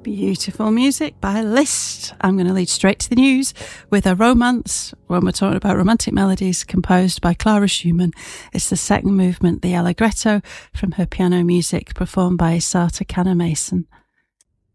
Beautiful music by Liszt. I'm going to lead straight to the news with a romance when we're talking about romantic melodies composed by Clara Schumann. It's the second movement, the Allegretto, from her piano music performed by Isata Kanner-Mason.